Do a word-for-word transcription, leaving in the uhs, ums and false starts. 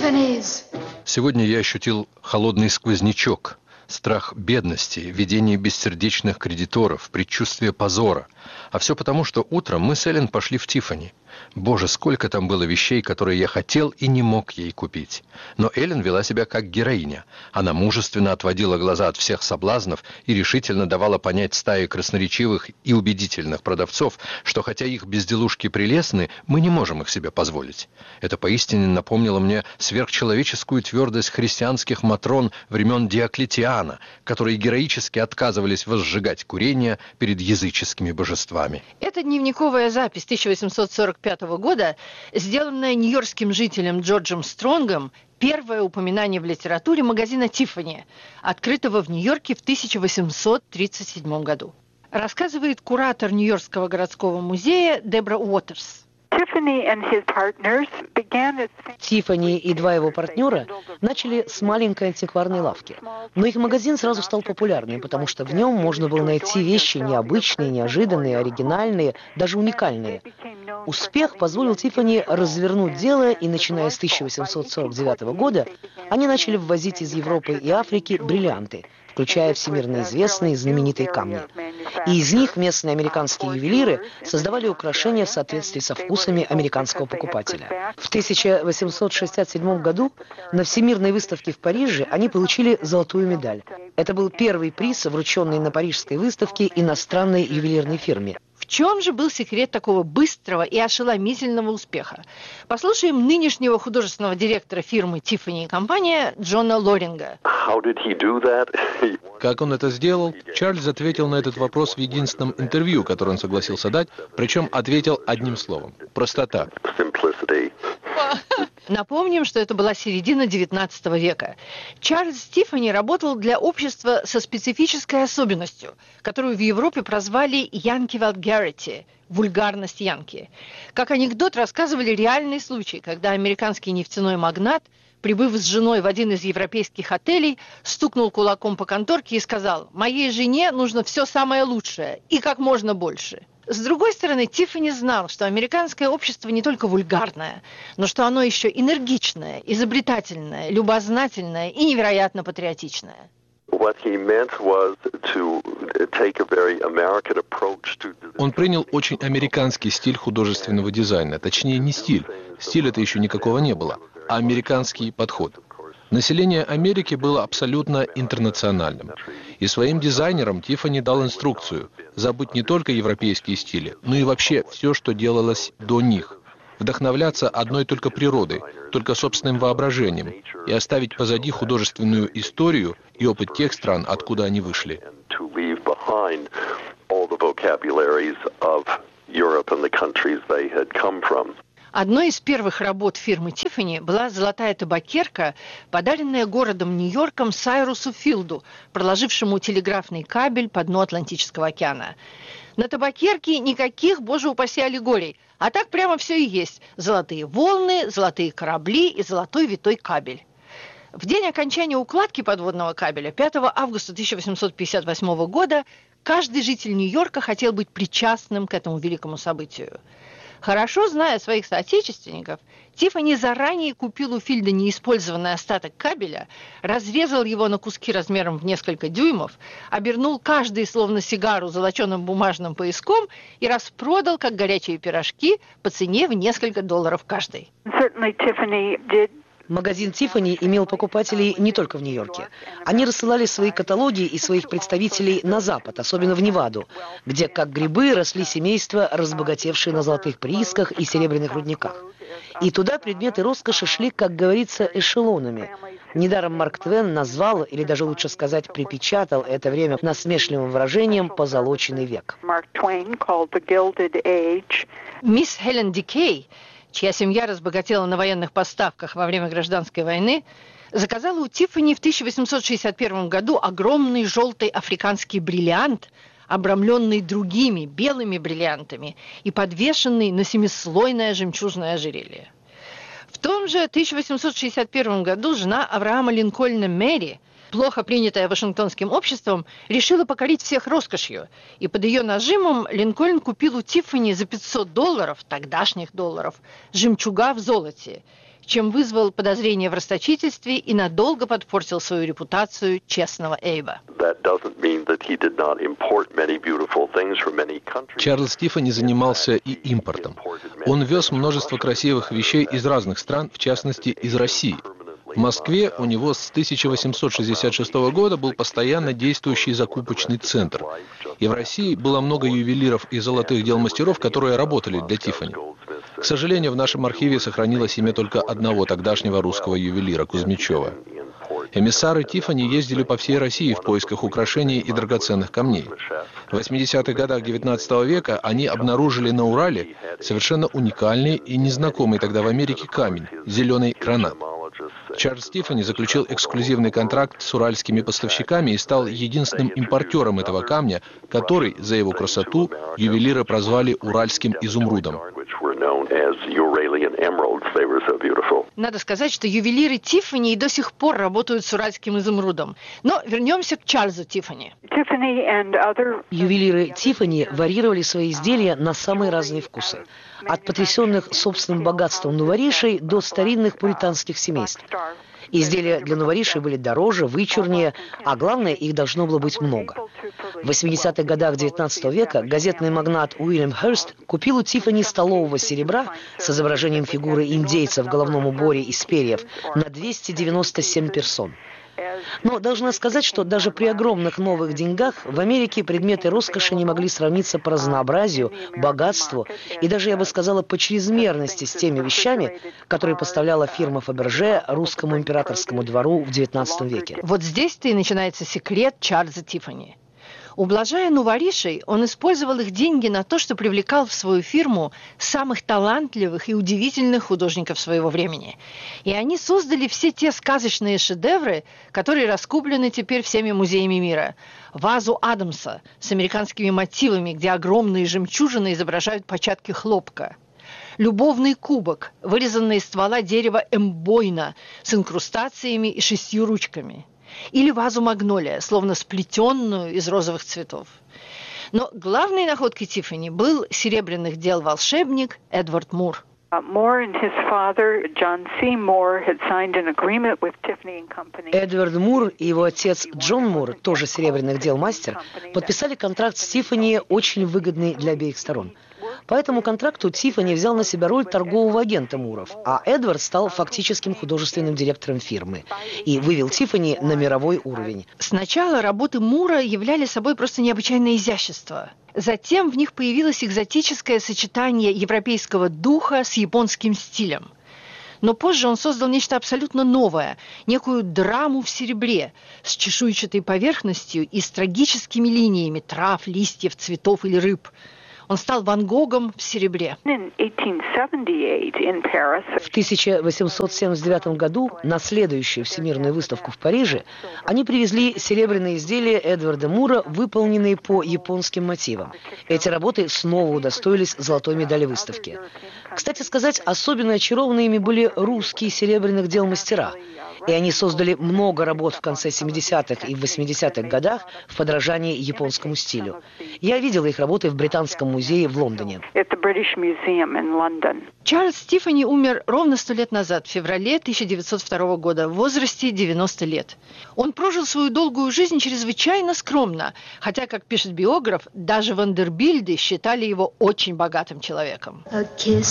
Tiffany's. Сегодня я ощутил холодный сквознячок, страх бедности, видение бессердечных кредиторов, предчувствие позора. А все потому, что утром мы с Эллен пошли в Тиффани. Боже, сколько там было вещей, которые я хотел и не мог ей купить. Но Эллен вела себя как героиня. Она мужественно отводила глаза от всех соблазнов и решительно давала понять стае красноречивых и убедительных продавцов, что хотя их безделушки прелестны, мы не можем их себе позволить. Это поистине напомнило мне сверхчеловеческую твердость христианских матрон времен Диоклетиана, которые героически отказывались возжигать курение перед языческими божествами. Это дневниковая запись тысяча восемьсот сорок пятого года, сделанная нью-йоркским жителем Джорджем Стронгом, первое упоминание в литературе магазина «Тиффани», открытого в Нью-Йорке в тысяча восемьсот тридцать седьмом году. Рассказывает куратор Нью-Йоркского городского музея Дебра Уотерс. Тиффани и два его партнера начали с маленькой антикварной лавки. Но их магазин сразу стал популярным, потому что в нем можно было найти вещи необычные, неожиданные, оригинальные, даже уникальные. Успех позволил Тиффани развернуть дело, и начиная с тысяча восемьсот сорок девятого года они начали ввозить из Европы и Африки бриллианты, включая всемирно известные знаменитые камни. И из них местные американские ювелиры создавали украшения в соответствии со вкусами американского покупателя. В тысяча восемьсот шестьдесят седьмом году на Всемирной выставке в Париже они получили золотую медаль. Это был первый приз, врученный на парижской выставке иностранной ювелирной фирме. В чем же был секрет такого быстрого и ошеломительного успеха? Послушаем нынешнего художественного директора фирмы Tiffany и компания Джона Лоринга. Как он это сделал? Чарльз ответил на этот вопрос в единственном интервью, которое он согласился дать, причем ответил одним словом – простота. Напомним, что это была середина девятнадцатого века. Чарльз Тиффани работал для общества со специфической особенностью, которую в Европе прозвали «Янки Vulgarity» – вульгарность янки. Как анекдот рассказывали реальный случай, когда американский нефтяной магнат, прибыв с женой в один из европейских отелей, стукнул кулаком по конторке и сказал: «Моей жене нужно все самое лучшее и как можно больше». С другой стороны, Тиффани знал, что американское общество не только вульгарное, но что оно еще энергичное, изобретательное, любознательное и невероятно патриотичное. Он принял очень американский стиль художественного дизайна, точнее не стиль, стиля-то еще никакого не было, а американский подход. Население Америки было абсолютно интернациональным. И своим дизайнерам Тиффани дал инструкцию забыть не только европейские стили, но и вообще все, что делалось до них. Вдохновляться одной только природой, только собственным воображением и оставить позади художественную историю и опыт тех стран, откуда они вышли. Одной из первых работ фирмы Тиффани была золотая табакерка, подаренная городом Нью-Йорком Сайрусу Филду, проложившему телеграфный кабель по дну Атлантического океана. На табакерке никаких, боже упаси, аллегорий, а так прямо все и есть: золотые волны, золотые корабли и золотой витой кабель. В день окончания укладки подводного кабеля, пятого августа тысяча восемьсот пятьдесят восьмого года, каждый житель Нью-Йорка хотел быть причастным к этому великому событию. Хорошо зная своих соотечественников, Тиффани заранее купил у Филда неиспользованный остаток кабеля, разрезал его на куски размером в несколько дюймов, обернул каждый словно сигару золоченым бумажным пояском и распродал, как горячие пирожки, по цене в несколько долларов каждый. Магазин Тиффани имел покупателей не только в Нью-Йорке. Они рассылали свои каталоги и своих представителей на Запад, особенно в Неваду, где, как грибы, росли семейства, разбогатевшие на золотых приисках и серебряных рудниках. И туда предметы роскоши шли, как говорится, эшелонами. Недаром Марк Твен назвал, или даже лучше сказать, припечатал это время насмешливым выражением «позолоченный век». Мисс Хелен Дикей, чья семья разбогатела на военных поставках во время гражданской войны, заказала у Тиффани в тысяча восемьсот шестьдесят первом году огромный желтый африканский бриллиант, обрамленный другими белыми бриллиантами и подвешенный на семислойное жемчужное ожерелье. В том же тысяча восемьсот шестьдесят первом году жена Авраама Линкольна Мэри плохо принятая Вашингтонским обществом, решила покорить всех роскошью. И под ее нажимом Линкольн купил у Тиффани за пятьсот долларов, тогдашних долларов, жемчуга в золоте, чем вызвал подозрение в расточительстве и надолго подпортил свою репутацию честного Эйба. Чарльз Тиффани занимался и импортом. Он вез множество красивых вещей из разных стран, в частности, из России. В Москве у него с тысяча восемьсот шестьдесят шестого года был постоянно действующий закупочный центр. И в России было много ювелиров и золотых дел мастеров, которые работали для Тиффани. К сожалению, в нашем архиве сохранилось имя только одного тогдашнего русского ювелира – Кузьмичева. Эмиссары Тиффани ездили по всей России в поисках украшений и драгоценных камней. В восьмидесятых годах девятнадцатого века они обнаружили на Урале совершенно уникальный и незнакомый тогда в Америке камень – зеленый гранат. Чарльз Тиффани заключил эксклюзивный контракт с уральскими поставщиками и стал единственным импортером этого камня, который за его красоту ювелиры прозвали «уральским изумрудом». Надо сказать, что ювелиры Тиффани и до сих пор работают с уральским изумрудом. Но вернемся к Чарльзу Тиффани. Ювелиры Тиффани варьировали свои изделия на самые разные вкусы. От потрясенных собственным богатством новоришей до старинных пуританских семейств. Изделия для новоришей были дороже, вычурнее, а главное, их должно было быть много. В восьмидесятых годах девятнадцатого века газетный магнат Уильям Херст купил у Тиффани столового серебра с изображением фигуры индейца в головном уборе из перьев на двести девяносто семь персон. Но должна сказать, что даже при огромных новых деньгах в Америке предметы роскоши не могли сравниться по разнообразию, богатству и даже, я бы сказала, по чрезмерности с теми вещами, которые поставляла фирма Фаберже русскому императорскому двору в девятнадцатом веке. Вот здесь-то и начинается секрет Чарльза Тиффани. Ублажая новоришей, он использовал их деньги на то, что привлекал в свою фирму самых талантливых и удивительных художников своего времени. И они создали все те сказочные шедевры, которые раскуплены теперь всеми музеями мира. Вазу Адамса с американскими мотивами, где огромные жемчужины изображают початки хлопка. Любовный кубок, вырезанный из ствола дерева эмбойна с инкрустациями и шестью ручками. Или вазу магнолия, словно сплетенную из розовых цветов. Но главной находкой Тиффани был серебряных дел волшебник Эдвард Мур. Эдвард Мур и его отец Джон Мур, тоже серебряных дел мастер, подписали контракт с Тиффани, очень выгодный для обеих сторон. По этому контракту Тиффани взял на себя роль торгового агента Муров, а Эдвард стал фактическим художественным директором фирмы и вывел Тиффани на мировой уровень. Сначала работы Мура являли собой просто необычайное изящество. Затем в них появилось экзотическое сочетание европейского духа с японским стилем. Но позже он создал нечто абсолютно новое, некую драму в серебре, с чешуйчатой поверхностью и с трагическими линиями трав, листьев, цветов или рыб. Он стал Ван Гогом в серебре. В тысяча восемьсот семьдесят девятом году на следующую всемирную выставку в Париже они привезли серебряные изделия Эдварда Мура, выполненные по японским мотивам. Эти работы снова удостоились золотой медали выставки. Кстати сказать, особенно очарованы ими были русские серебряных дел мастера. И они создали много работ в конце семидесятых и восьмидесятых годах в подражании японскому стилю. Я видела их работы в Британском музее в Лондоне. Чарльз Тиффани умер ровно сто лет назад, в феврале тысяча девятьсот второго года, в возрасте девяноста лет. Он прожил свою долгую жизнь чрезвычайно скромно, хотя, как пишет биограф, даже Вандербильды считали его очень богатым человеком. A kiss